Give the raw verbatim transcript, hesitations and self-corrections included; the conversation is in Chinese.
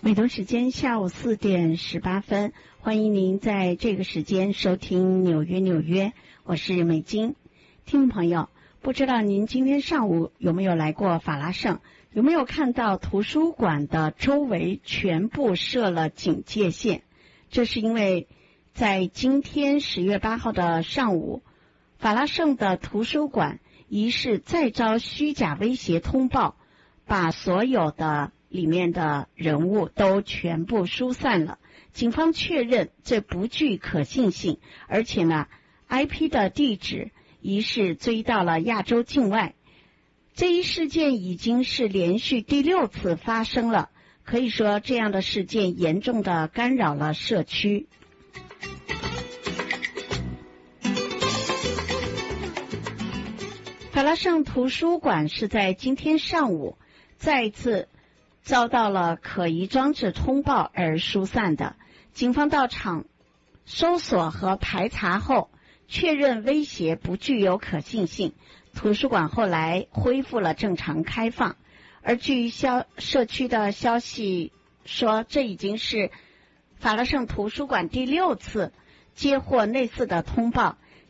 美东时间下午四点十八分，欢迎您在这个时间收听纽约纽约，我是美金。听众朋友，不知道您今天上午有没有来过法拉盛，有没有看到图书馆的周围全部设了警戒线？这是因为在今天十月八号的上午，法拉盛的图书馆疑似再遭虚假威胁通报，把所有的里面的人物都全部疏散了。警方确认这不具可信性，而且呢 I P 的地址疑似追到了亚洲境外。这一事件已经是连续第六次发生了，可以说这样的事件严重的干扰了社区。法拉盛图书馆是在今天上午再次遭到了可疑装置通报而疏散的。警方到场搜索和排查后，确认威胁不具有可信性，图书馆后来恢复了正常开放。而据消社区的消息说，这已经是法拉盛图书馆第六次接获类似的通报，